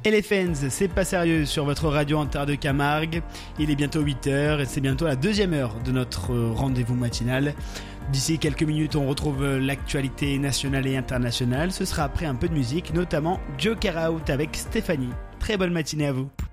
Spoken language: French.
Et les fans, c'est pas sérieux sur votre radio en terre de Camargue. Il est bientôt 8h et c'est bientôt la deuxième heure de notre rendez-vous matinal. D'ici quelques minutes, on retrouve l'actualité nationale et internationale. Ce sera après un peu de musique, notamment Joker Out avec Stéphanie. Très bonne matinée à vous.